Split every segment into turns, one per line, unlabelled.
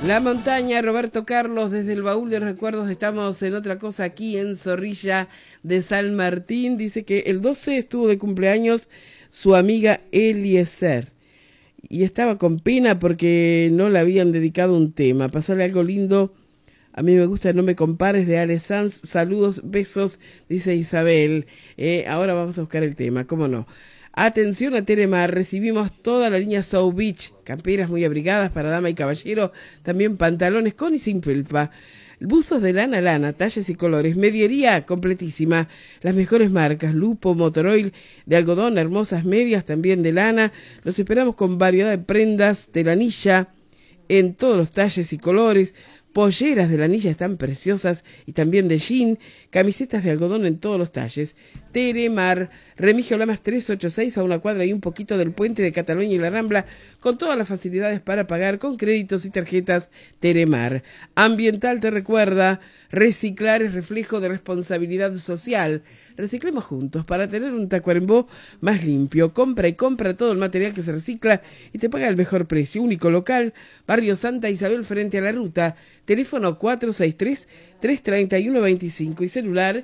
La montaña, Roberto Carlos, desde el baúl de recuerdos. Estamos en otra cosa aquí en Zorrilla de San Martín. Dice que el 12 estuvo de cumpleaños su amiga Eliezer y estaba con pena porque no le habían dedicado un tema. Pasarle algo lindo. A mí me gusta No me compares de Ale Sanz. Saludos, besos, dice Isabel. Ahora vamos a buscar el tema, cómo no. Atención a Telemar, recibimos toda la línea South Beach, camperas muy abrigadas para dama y caballero, también pantalones con y sin felpa, buzos de lana, talles y colores, mediería completísima, las mejores marcas, Lupo, Motoroil, de algodón, hermosas medias también de lana, los esperamos con variedad de prendas de lanilla en todos los talles y colores, polleras de lanilla están preciosas y también de jean, camisetas de algodón en todos los talles. Telemar, Remigio Lamas 386 a una cuadra y un poquito del puente de Cataluña y la Rambla, con todas las facilidades para pagar con créditos y tarjetas Telemar. Ambiental te recuerda, reciclar es reflejo de responsabilidad social. Reciclemos juntos para tener un Tacuarembó más limpio. Compra y compra todo el material que se recicla y te paga el mejor precio. Único local, Barrio Santa Isabel frente a la ruta. Teléfono 463-331-25 y celular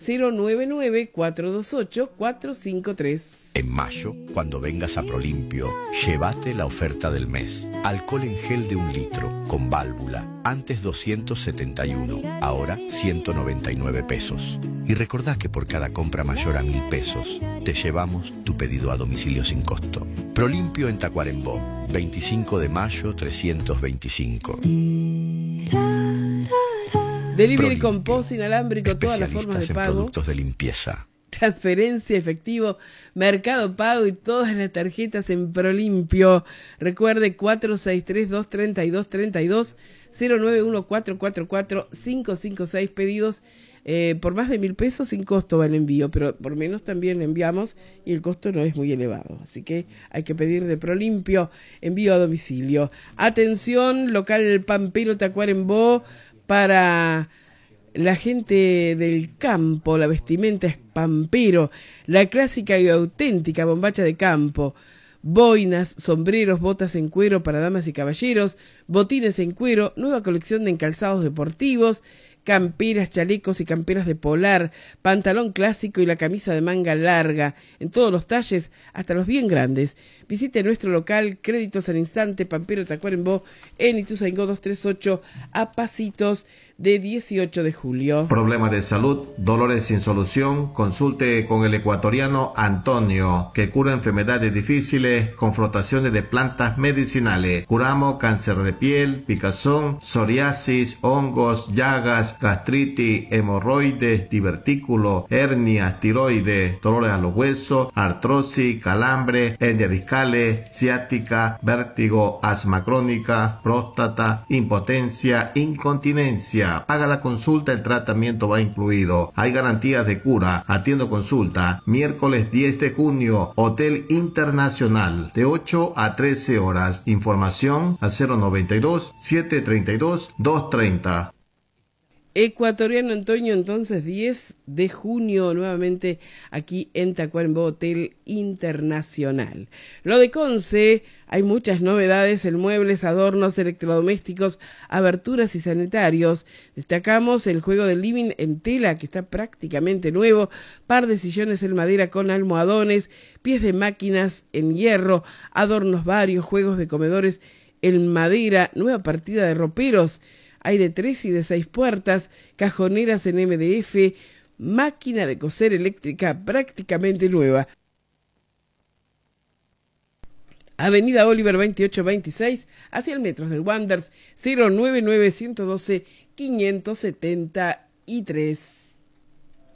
099-428-453.
En mayo, cuando vengas a Prolimpio, llévate la oferta del mes. Alcohol en gel de 1 litro, con válvula, antes 271, ahora 199 pesos. Y recordá que por cada compra mayor a 1.000 pesos, te llevamos tu pedido a domicilio sin costo. Prolimpio en Tacuarembó, 25 de mayo 325.
Delivery con POS inalámbrico, todas las formas de
en
pago.
Productos de limpieza.
Transferencia, efectivo, Mercado Pago y todas las tarjetas en Prolimpio. Recuerde 463-232-32, 091-444-556 pedidos. Por más de 1.000 pesos sin costo va el envío, pero por menos también enviamos y el costo no es muy elevado. Así que hay que pedir de Prolimpio, envío a domicilio. Atención, local Pampero Tacuarembó para la gente del campo. La vestimenta es Pampero, la clásica y auténtica bombacha de campo. Boinas, sombreros, botas en cuero para damas y caballeros, botines en cuero, nueva colección de encalzados deportivos, camperas, chalecos y camperas de polar, pantalón clásico y la camisa de manga larga, en todos los talles, hasta los bien grandes. Visite nuestro local, créditos al instante, Pampero Tacuarembó, en Ituzaingó 238, a pasitos de 18 de julio.
Problemas de salud, dolores sin solución, consulte con el ecuatoriano Antonio, que cura enfermedades difíciles con frotaciones de plantas medicinales. Curamos cáncer de piel, picazón, psoriasis, hongos, llagas, gastritis, hemorroides, divertículos, hernias, tiroides, dolores a los huesos, artrosis, calambre, hernias discales, ciática, vértigo, asma crónica, próstata, impotencia, incontinencia. Paga la consulta, el tratamiento va incluido. Hay garantías de cura. Atiendo consulta. Miércoles 10 de junio, Hotel Internacional, de 8 a 13 horas. Información al 092-732-230.
Ecuatoriano Antonio, entonces 10 de junio nuevamente aquí en Tacuarembó Hotel Internacional. Lo de Conce, hay muchas novedades en muebles, adornos, electrodomésticos, aberturas y sanitarios. Destacamos el juego de living en tela que está prácticamente nuevo, par de sillones en madera con almohadones, pies de máquinas en hierro, adornos varios, juegos de comedores en madera, nueva partida de roperos. Hay de 3 y de 6 puertas, cajoneras en MDF, máquina de coser eléctrica prácticamente nueva. Avenida Oliver 2826, hacia el Metros del Wanders, 099-112-573.